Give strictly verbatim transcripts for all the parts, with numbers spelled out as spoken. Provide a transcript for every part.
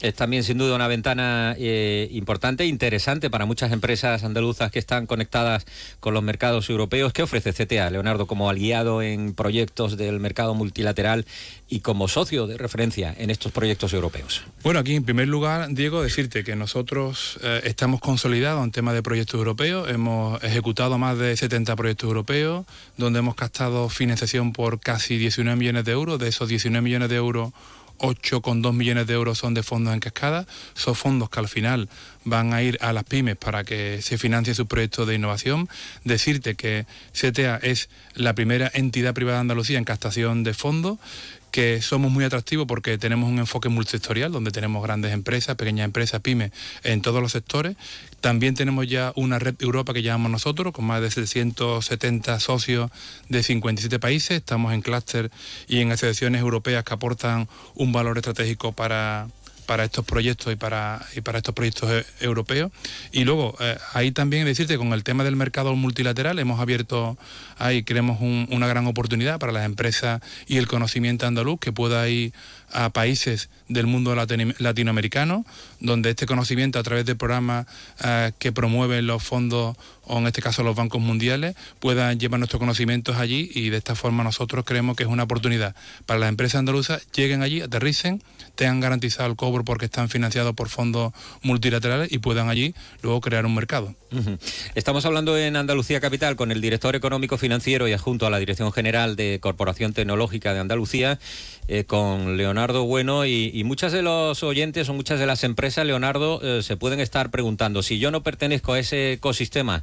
Es también sin duda una ventana eh, importante e interesante para muchas empresas andaluzas que están conectadas con los mercados europeos. ¿Qué ofrece C T A, Leonardo, como aliado en proyectos del mercado multilateral y como socio de referencia en estos proyectos europeos? Bueno, aquí en primer lugar, Diego, decirte que nosotros eh, estamos consolidados en tema de proyectos europeos. Hemos ejecutado más de setenta proyectos europeos, donde hemos captado financiación por casi diecinueve millones de euros. De esos diecinueve millones de euros, ocho coma dos millones de euros son de fondos en cascada. Son fondos que al final van a ir a las pymes para que se financien sus proyectos de innovación. Decirte que C T A es la primera entidad privada de Andalucía en captación de fondos, que somos muy atractivos porque tenemos un enfoque multisectorial, donde tenemos grandes empresas, pequeñas empresas, pymes, en todos los sectores. También tenemos ya una red Europa que llamamos nosotros, con más de setecientos setenta socios de cincuenta y siete países. Estamos en clúster y en asociaciones europeas que aportan un valor estratégico para... para estos proyectos y para, y para estos proyectos e- europeos. Y luego, eh, ahí también decirte, con el tema del mercado multilateral, hemos abierto, ahí creemos un, una gran oportunidad para las empresas y el conocimiento andaluz que pueda ir a países del mundo latino, latinoamericano, donde este conocimiento a través de programas eh, que promueven los fondos, o en este caso los bancos mundiales, puedan llevar nuestros conocimientos allí, y de esta forma nosotros creemos que es una oportunidad para las empresas andaluzas. Lleguen allí, aterricen, tengan garantizado el cobro porque están financiados por fondos multilaterales y puedan allí luego crear un mercado. Uh-huh. Estamos hablando en Andalucía Capital con el director económico financiero y adjunto a la Dirección General de Corporación Tecnológica de Andalucía, eh, con Leonardo Bueno, y, y muchas de los oyentes o muchas de las empresas, Leonardo, eh, se pueden estar preguntando: si yo no pertenezco a ese ecosistema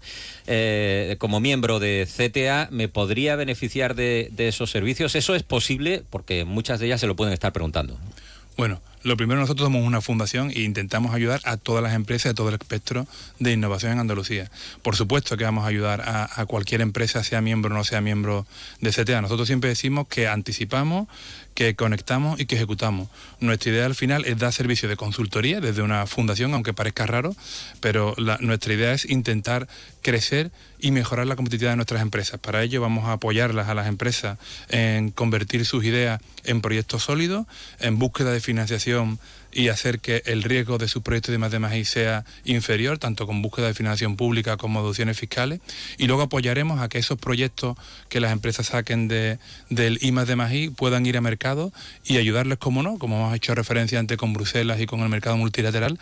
eh, como miembro de C T A, ¿me podría beneficiar de, de esos servicios? ¿Eso es posible? Porque muchas de ellas se lo pueden estar preguntando. Bueno, lo primero, nosotros somos una fundación e intentamos ayudar a todas las empresas, a todo el espectro de innovación en Andalucía. Por supuesto que vamos a ayudar a, a cualquier empresa, sea miembro o no sea miembro de C T A. Nosotros siempre decimos que anticipamos, que conectamos y que ejecutamos. Nuestra idea al final es dar servicio de consultoría desde una fundación, aunque parezca raro, pero la, nuestra idea es intentar crecer y mejorar la competitividad de nuestras empresas. Para ello vamos a apoyarlas a las empresas en convertir sus ideas en proyectos sólidos, en búsqueda de financiación y hacer que el riesgo de sus proyectos de I más D más I sea inferior, tanto con búsqueda de financiación pública como deducciones fiscales. Y luego apoyaremos a que esos proyectos que las empresas saquen de, del I más D más I puedan ir a mercado y ayudarles, como no, como hemos hecho referencia antes con Bruselas y con el mercado multilateral,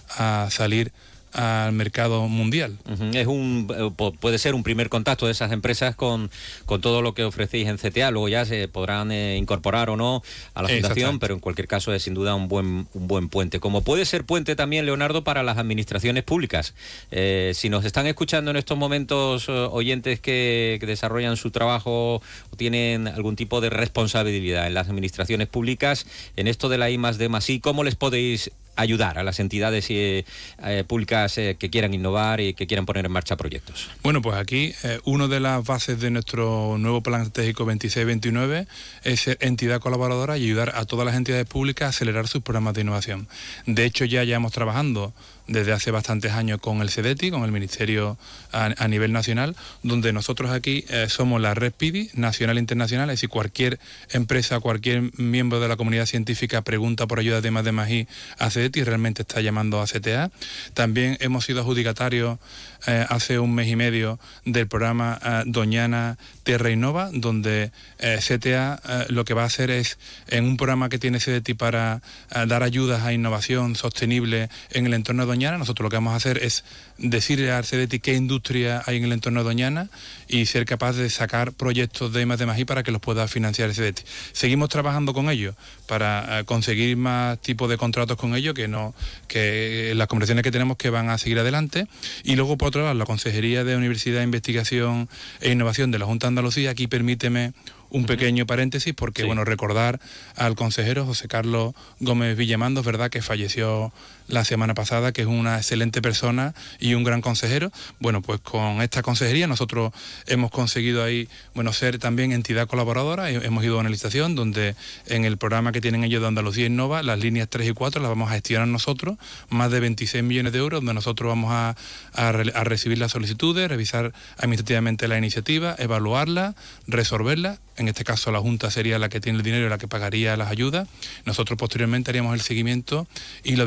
a salir al mercado mundial. Uh-huh. Es un puede ser un primer contacto de esas empresas con, con todo lo que ofrecéis en C T A. Luego ya se podrán eh, incorporar o no a la fundación, pero en cualquier caso es sin duda un buen un buen puente. Como puede ser puente también, Leonardo, para las administraciones públicas. Eh, si nos están escuchando en estos momentos eh, oyentes que, que desarrollan su trabajo o tienen algún tipo de responsabilidad en las administraciones públicas, en esto de la I más D más I, ¿cómo les podéis ayudar a las entidades eh, eh, públicas eh, que quieran innovar y que quieran poner en marcha proyectos? Bueno, pues aquí eh, una de las bases de nuestro nuevo Plan Estratégico veintiséis veintinueve es ser entidad colaboradora y ayudar a todas las entidades públicas a acelerar sus programas de innovación. De hecho, ya llevamos trabajando desde hace bastantes años con el CEDETI, con el Ministerio a, a nivel nacional, donde nosotros aquí eh, somos la red P I B I, nacional e internacional. Es decir, cualquier empresa, cualquier miembro de la comunidad científica pregunta por ayuda de I más D más I a CEDETI y realmente está llamando a C T A. También hemos sido adjudicatarios eh, hace un mes y medio del programa eh, Doñana Tierra Innova, donde eh, C T A eh, lo que va a hacer es, en un programa que tiene CEDETI para eh, dar ayudas a innovación sostenible en el entorno de Doñana, nosotros lo que vamos a hacer es decirle al CEDETI qué industria hay en el entorno de Doñana y ser capaz de sacar proyectos de I más D más I para que los pueda financiar el CEDETI. Seguimos trabajando con ellos para uh, conseguir más tipos de contratos con ellos, que no que las conversaciones que tenemos que van a seguir adelante. Y luego, por otro lado, la Consejería de Universidad, Investigación e Innovación de la Junta de Andalucía, aquí permíteme un pequeño paréntesis, porque sí. bueno, recordar al consejero José Carlos Gómez Villamandos, verdad, que falleció la semana pasada, que es una excelente persona y un gran consejero. Bueno, pues con esta consejería nosotros hemos conseguido ahí, bueno, ser también entidad colaboradora. Hemos ido a una licitación donde en el programa que tienen ellos de Andalucía Innova, las líneas tres y cuatro las vamos a gestionar nosotros, más de veintiséis millones de euros, donde nosotros vamos a, a, a recibir las solicitudes, revisar administrativamente la iniciativa, evaluarla, resolverla. En este caso la Junta sería la que tiene el dinero y la que pagaría las ayudas. Nosotros posteriormente haríamos el seguimiento y lo